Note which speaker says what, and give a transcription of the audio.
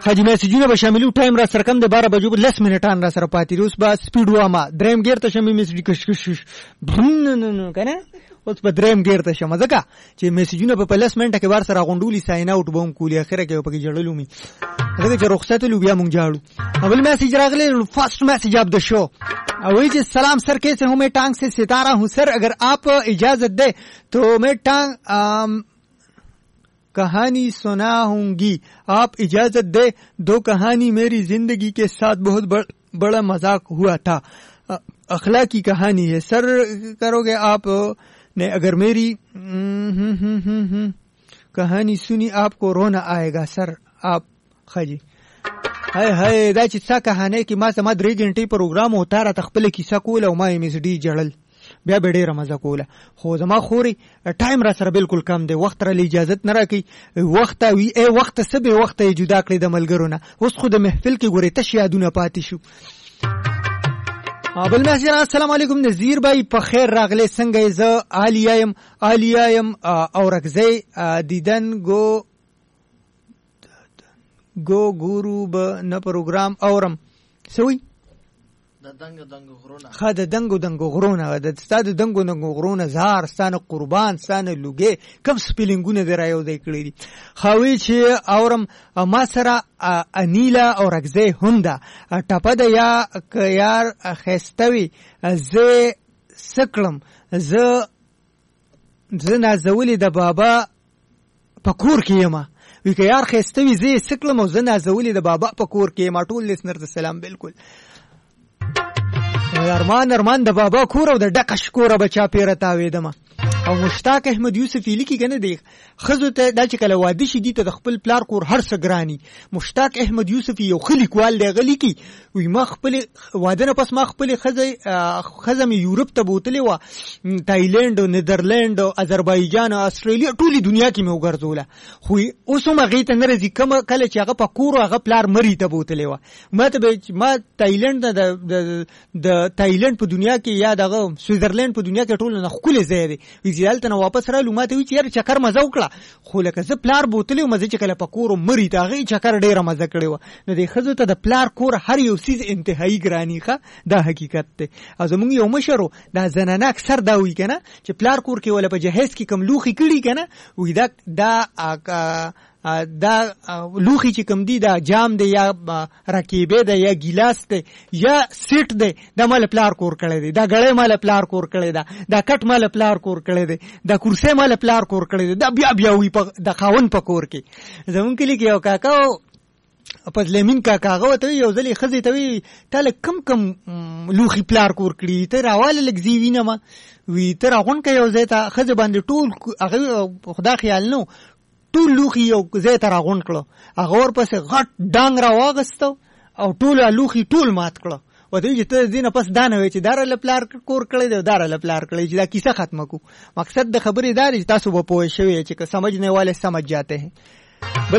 Speaker 1: خاجي میسجونه به شاملو ټایم را سره کم د 12 بجو 10 منټان را سره پاتې اوس با سپیډ واما دریم گیر ته شمې میسج کش کنه اوس په دریم گیر ته شمه ځکه چې میسجونه په 10 منټه کې بار سره غونډولي ساين اوټ بوم کولی اخره کې پکې جړلو می دغه چې رخصت لو بیا مونږ جاړو اول میسج راغلی فرسٹ میسج اپ د شو وہی جی سلام سر کیسے ہوں میں ٹانگ سے ستارہ ہوں سر اگر آپ اجازت دے تو میں ٹانگ کہانی سنا ہوں گی آپ اجازت دے دو کہانی میری زندگی کے ساتھ بہت بڑا مذاق ہوا تھا اخلاقی کہانی ہے سر کرو گے آپ نے اگر میری کہانی سنی آپ کو رونا آئے گا سر آپ خاجی هاي دا چې څه کہانی کې ما سم 3 غنټې پروګرام او تاره تخپل کیسه کوله او ما یې مس ډي جړل بیا به ډیره مزه کوله خو زما خوري ټایم را سره بالکل کم دی وخت را اجازه نه راکې وخت وی ای وخت سبه وخت جدا کړی د ملګرونه اوس خو د محفل کې ګوري تش یادونه پاتې شو بل مسجد السلام علیکم نذیر بھائی په خیر راغله څنګه زه عالیایم اورکزی دیدن گو گورو به نه پروګرام اورم سوي
Speaker 2: د دنګ غرونه
Speaker 1: خاده دنګ غرونه د ستاد دنګ غرونه زار ستانه قربان ستانه لوګي کم سپیلینګونه درایو دی کړی خوي چې اورم ما سره انیلا اورکزی هوندا ټپه د یا یار خستوي زه سکلم زه نازولې د بابا پکور کیما وی که یار خستوي زه سکلم او زه نازولې د بابا پکور کې ما ټول لسنر ته سلام بالکل ارمان د بابا کور او د ډکش کور بچا پیره تاویدم او مشتاق احمد یوسف لیکي کنه دی خزو ته د چې کله واده شي دي ته د خپل پلار کور هر څه ګرانی مشتاق احمد یوسف یو خلیکوال دی غلی کی وی ما خپل واده نه پس ما خپل خزم یورپ ته بوتلی و تایلند او نیدرلند او آذربایجان او استرالیا ټولي دنیا کې مې وګرځوله خو اوس هم هغه ته نه راځي کوم کله چې هغه په کور هغه پلار مری ته بوتلی و ما تایلند د تایلند په دنیا کې یا دغه سویزرلند په دنیا کې ټول نه خپل ځای دی ویزیالته نو واپس را لوماته وی چې چکر مزه وکړه خو لکه زه پلار بوتلې مزه چې کله پکور مری ته غي چکر ډیره مزه کړې و نو د خزو ته د پلار کور هر یو سیز انتهایی ګرانی ښه دا حقیقت ته ازمون یو مشرو دا زنانه اکثر دا وی کنه چې پلار کور کې ولا په جهیز کې کم لوخي کړي کنه وی دا لوخي چې کم دی دا جام دی یا رکیبه دی یا ګلاس دی یا سیټ دی دا مال پلار کور کړی دی دا غړې مال پلار کور کړی دا کټ مال پلار کور کړی دی دا کرسي مال پلار کور کړی دی دا بیا وی په د خاون په کور کې زمون کلی کې یو کاکا پس لمین کاکاغه ته یو ځلې خزي ته وی تاله کم لوخي پلار کور کړی ته راواله لګزی وینه ما وی تر غون کې یو ځای ته خزي باندې ټول هغه خدا خیال نو ټول لوخي یو ځای ته راغون کړو هغه ورپسې غټ ډنګ را واغستو او ټول لوخي ټول مات کړو و دې چې ته دینه پس دانه وی چې دار له پلار کور کړی دی دار له پلار کړی چې دا کیسه ختمه کو مقصد د خبرې دار چې تاسو به پوه شئ چې سمجھنے والے سمجھ جاتے ہیں